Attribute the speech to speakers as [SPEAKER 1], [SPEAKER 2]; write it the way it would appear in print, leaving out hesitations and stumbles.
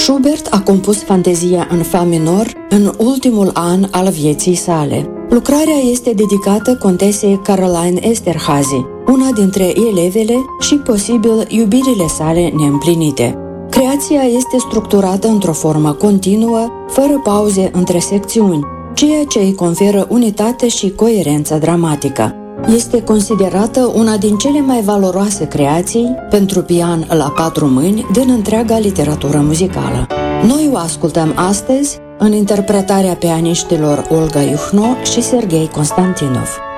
[SPEAKER 1] Schubert a compus fantezia în fa minor în ultimul an al vieții sale. Lucrarea este dedicată contesei Caroline Esterhazy, una dintre elevele și posibil iubirile sale neîmplinite. Creația este structurată într-o formă continuă, fără pauze între secțiuni, ceea ce îi conferă unitate și coerență dramatică. Este considerată una din cele mai valoroase creații pentru pian la 4 mâini din întreaga literatură muzicală. Noi o ascultăm astăzi în interpretarea pianiștilor Olga Iuhno și Serghei Constantinov.